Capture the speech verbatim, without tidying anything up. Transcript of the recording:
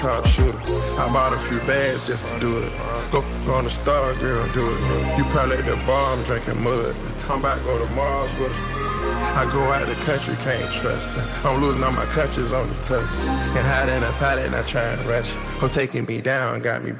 Top shooter. I bought a few bags just to do it. Go on the star, girl, do it. You probably at the bar, I'm drinking mud. I'm about to go to Mars with her. I go out the country, can't trust her. I'm losing all my countries on the tuss. And hide in a pallet, and I try and rush. Her taking me down, got me